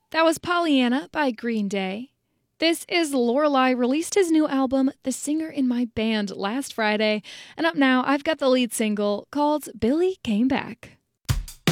That was Pollyanna by Green Day. This is Lorelei released his new album, The Singer in My Band, last Friday, and up now I've got the lead single called Billy Came Back.